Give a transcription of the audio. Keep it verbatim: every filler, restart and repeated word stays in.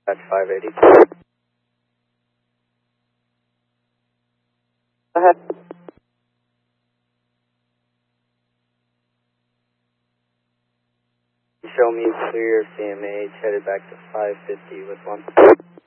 That's five eighty. Go ahead. Show me clear C M H headed back to five fifty with one.